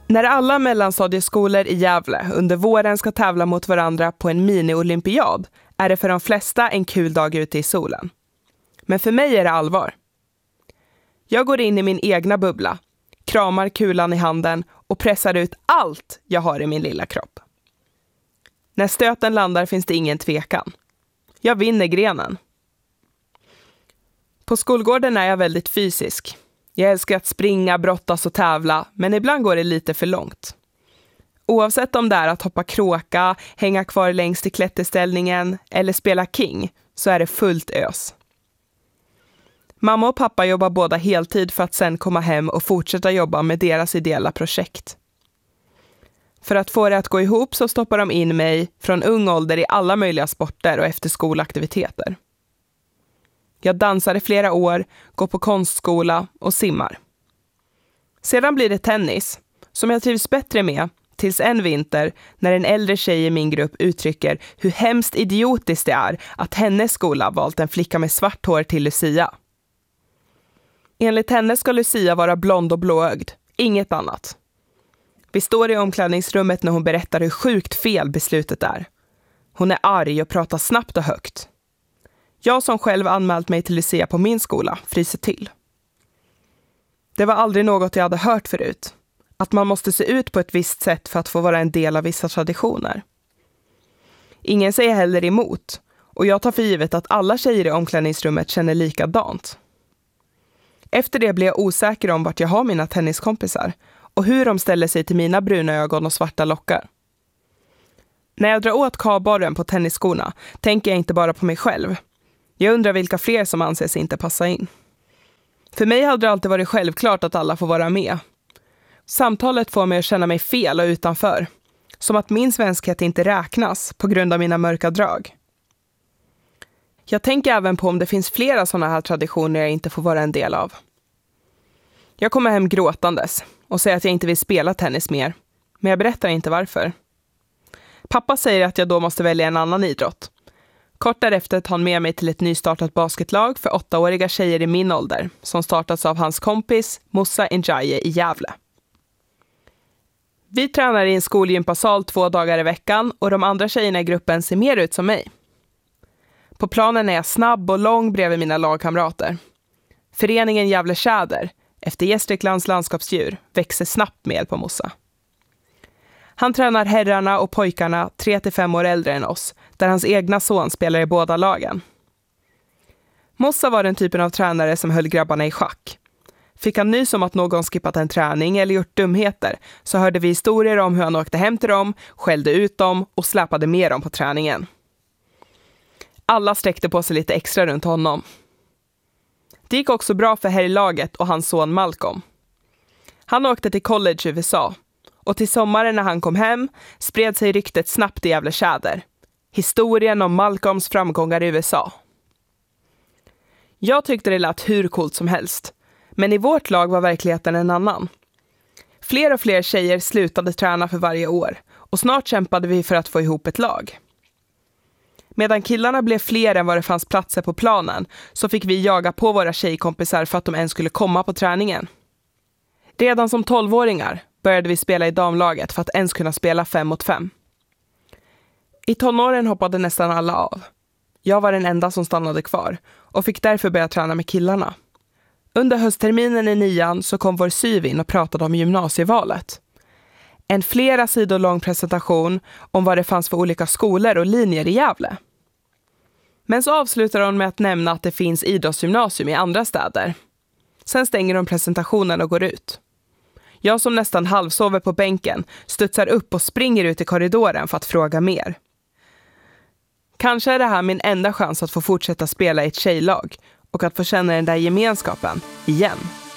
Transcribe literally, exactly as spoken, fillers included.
När alla mellanstadieskolor i Gävle under våren ska tävla mot varandra på en mini-olympiad är det för de flesta en kul dag ute i solen. Men för mig är det allvar. Jag går in i min egna bubbla, kramar kulan i handen och pressar ut allt jag har i min lilla kropp. När stöten landar finns det ingen tvekan. Jag vinner grenen. På skolgården är jag väldigt fysisk. Jag älskar att springa, brottas och tävla, men ibland går det lite för långt. Oavsett om det är att hoppa kråka, hänga kvar längst i klätterställningen eller spela king, så är det fullt ös. Mamma och pappa jobbar båda heltid för att sen komma hem och fortsätta jobba med deras ideella projekt. För att få det att gå ihop så stoppar de in mig från ung ålder i alla möjliga sporter och efterskolaktiviteter. Jag dansar i flera år, går på konstskola och simmar. Sedan blir det tennis, som jag trivs bättre med, tills en vinter när en äldre tjej i min grupp uttrycker hur hemskt idiotiskt det är att hennes skola valt en flicka med svart hår till Lucia. Enligt henne ska Lucia vara blond och blåögd, inget annat. Vi står i omklädningsrummet när hon berättar hur sjukt fel beslutet är. Hon är arg och pratar snabbt och högt. Jag som själv anmält mig till Lucia på min skola fryser till. Det var aldrig något jag hade hört förut. Att man måste se ut på ett visst sätt för att få vara en del av vissa traditioner. Ingen säger heller emot. Och jag tar för givet att alla tjejer i omklädningsrummet känner likadant. Efter det blir jag osäker om vart jag har mina tenniskompisar. Och hur de ställer sig till mina bruna ögon och svarta lockar. När jag drar åt kabaren på tennisskorna tänker jag inte bara på mig själv. Jag undrar vilka fler som anses inte passa in. För mig hade det alltid varit självklart att alla får vara med. Samtalet får mig att känna mig fel och utanför. Som att min svenskhet inte räknas på grund av mina mörka drag. Jag tänker även på om det finns flera sådana här traditioner jag inte får vara en del av. Jag kommer hem gråtandes och säger att jag inte vill spela tennis mer. Men jag berättar inte varför. Pappa säger att jag då måste välja en annan idrott. Kort därefter tar han med mig till ett nystartat basketlag för åttaåriga tjejer i min ålder som startats av hans kompis Moussa N'Jaye i Gävle. Vi tränar i en skolgympasal två dagar i veckan och de andra tjejerna i gruppen ser mer ut som mig. På planen är jag snabb och lång bredvid mina lagkamrater. Föreningen Gävle Tjäder, efter Gästriklands landskapsdjur, växer snabbt med hjälp av Moussa. Han tränar herrarna och pojkarna tre till fem år äldre än oss, där hans egna son spelar i båda lagen. Moussa var den typen av tränare som höll grabbarna i schack. Fick han nys om att någon skippat en träning eller gjort dumheter så hörde vi historier om hur han åkte hem till dem, skällde ut dem och släpade med dem på träningen. Alla sträckte på sig lite extra runt honom. Det gick också bra för herrlaget och hans son Malcolm. Han åkte till college i U S A och till sommaren när han kom hem spred sig ryktet snabbt i Gävle Tjäder. Historien om Malcolms framgångar i U S A. Jag tyckte det lät hur coolt som helst. Men i vårt lag var verkligheten en annan. Fler och fler tjejer slutade träna för varje år. Och snart kämpade vi för att få ihop ett lag. Medan killarna blev fler än vad det fanns platser på planen så fick vi jaga på våra tjejkompisar för att de ens skulle komma på träningen. Redan som tolvåringar började vi spela i damlaget för att ens kunna spela fem mot fem. I tonåren hoppade nästan alla av. Jag var den enda som stannade kvar och fick därför börja träna med killarna. Under höstterminen i nian så kom vår syv in och pratade om gymnasievalet. En flera sidor lång presentation om vad det fanns för olika skolor och linjer i Gävle. Men så avslutar hon med att nämna att det finns idrottsgymnasium i andra städer. Sen stänger de presentationen och går ut. Jag som nästan halvsover på bänken studsar upp och springer ut i korridoren för att fråga mer. Kanske är det här min enda chans att få fortsätta spela i ett tjejlag och att få känna den där gemenskapen igen.